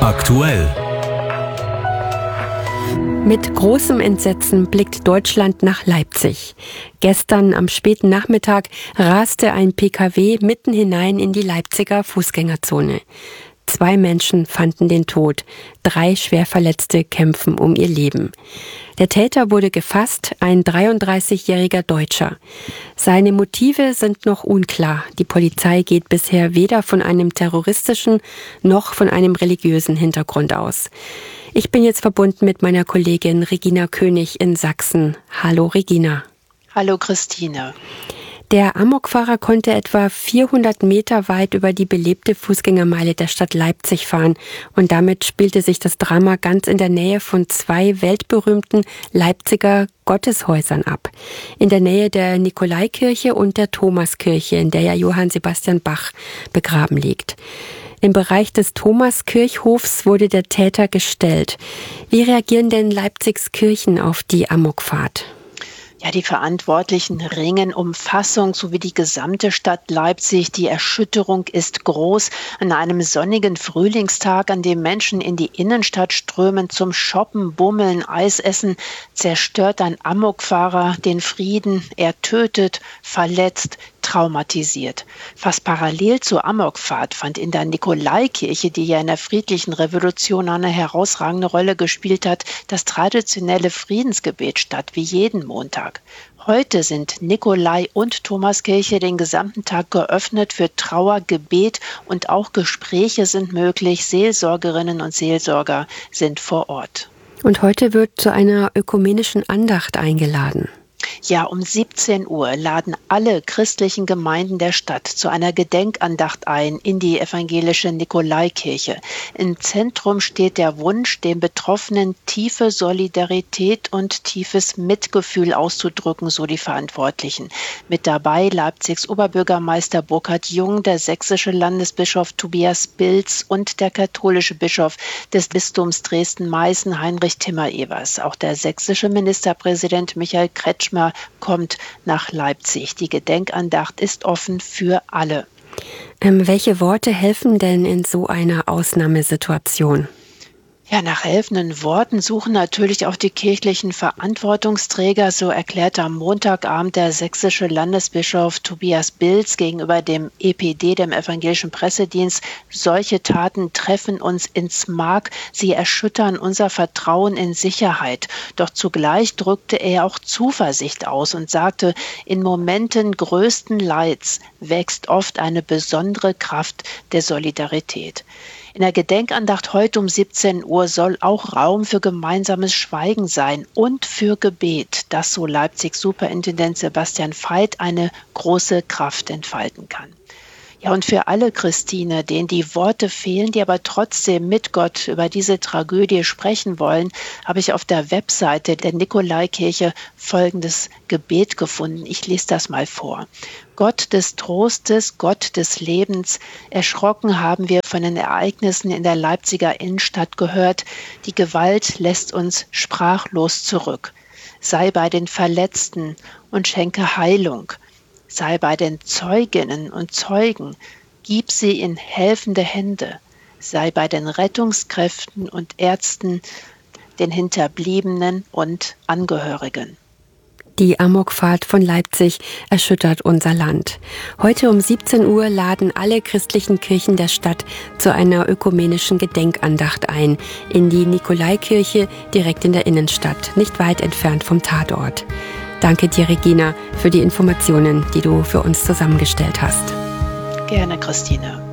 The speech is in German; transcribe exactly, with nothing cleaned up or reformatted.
Aktuell. Mit großem Entsetzen blickt Deutschland nach Leipzig. Gestern am späten Nachmittag raste ein P K W mitten hinein in die Leipziger Fußgängerzone. Zwei Menschen fanden den Tod, drei Schwerverletzte kämpfen um ihr Leben. Der Täter wurde gefasst, ein dreiunddreißigjähriger Deutscher. Seine Motive sind noch unklar. Die Polizei geht bisher weder von einem terroristischen noch von einem religiösen Hintergrund aus. Ich bin jetzt verbunden mit meiner Kollegin Regina König in Sachsen. Hallo Regina. Hallo Christine. Der Amokfahrer konnte etwa vierhundert Meter weit über die belebte Fußgängermeile der Stadt Leipzig fahren und damit spielte sich das Drama ganz in der Nähe von zwei weltberühmten Leipziger Gotteshäusern ab. In der Nähe der Nikolaikirche und der Thomaskirche, in der ja Johann Sebastian Bach begraben liegt. Im Bereich des Thomaskirchhofs wurde der Täter gestellt. Wie reagieren denn Leipzigs Kirchen auf die Amokfahrt? Ja, die Verantwortlichen ringen um Fassung, sowie die gesamte Stadt Leipzig. Die Erschütterung ist groß. An einem sonnigen Frühlingstag, an dem Menschen in die Innenstadt strömen zum Shoppen, Bummeln, Eis essen, zerstört ein Amokfahrer den Frieden. Er tötet, verletzt, traumatisiert. Fast parallel zur Amokfahrt fand in der Nikolaikirche, die ja in der friedlichen Revolution eine herausragende Rolle gespielt hat, das traditionelle Friedensgebet statt, wie jeden Montag. Heute sind Nikolai- und Thomaskirche den gesamten Tag geöffnet für Trauer, Gebet und auch Gespräche sind möglich. Seelsorgerinnen und Seelsorger sind vor Ort. Und heute wird zu einer ökumenischen Andacht eingeladen. Ja, um siebzehn Uhr laden alle christlichen Gemeinden der Stadt zu einer Gedenkandacht ein in die evangelische Nikolaikirche. Im Zentrum steht der Wunsch, den Betroffenen tiefe Solidarität und tiefes Mitgefühl auszudrücken, so die Verantwortlichen. Mit dabei Leipzigs Oberbürgermeister Burkhard Jung, der sächsische Landesbischof Tobias Bilz und der katholische Bischof des Bistums Dresden-Meißen Heinrich Timmer-Evers. Auch der sächsische Ministerpräsident Michael Kretschmer kommt nach Leipzig. Die Gedenkandacht ist offen für alle. Ähm, welche Worte helfen denn in so einer Ausnahmesituation? Ja, nach helfenden Worten suchen natürlich auch die kirchlichen Verantwortungsträger, so erklärte am Montagabend der sächsische Landesbischof Tobias Bilz gegenüber dem E P D, dem Evangelischen Pressedienst. Solche Taten treffen uns ins Mark, sie erschüttern unser Vertrauen in Sicherheit. Doch zugleich drückte er auch Zuversicht aus und sagte, in Momenten größten Leids wächst oft eine besondere Kraft der Solidarität. In der Gedenkandacht heute um siebzehn Uhr soll auch Raum für gemeinsames Schweigen sein und für Gebet, das, so Leipzigs Superintendent Sebastian Veit, eine große Kraft entfalten kann. Ja, und für alle, Christine, denen die Worte fehlen, die aber trotzdem mit Gott über diese Tragödie sprechen wollen, habe ich auf der Webseite der Nikolaikirche folgendes Gebet gefunden. Ich lese das mal vor. Gott des Trostes, Gott des Lebens, erschrocken haben wir von den Ereignissen in der Leipziger Innenstadt gehört. Die Gewalt lässt uns sprachlos zurück. Sei bei den Verletzten und schenke Heilung. Sei bei den Zeuginnen und Zeugen, gib sie in helfende Hände. Sei bei den Rettungskräften und Ärzten, den Hinterbliebenen und Angehörigen. Die Amokfahrt von Leipzig erschüttert unser Land. Heute um siebzehn Uhr laden alle christlichen Kirchen der Stadt zu einer ökumenischen Gedenkandacht ein, in die Nikolaikirche direkt in der Innenstadt, nicht weit entfernt vom Tatort. Danke dir, Regina, für die Informationen, die du für uns zusammengestellt hast. Gerne, Christine.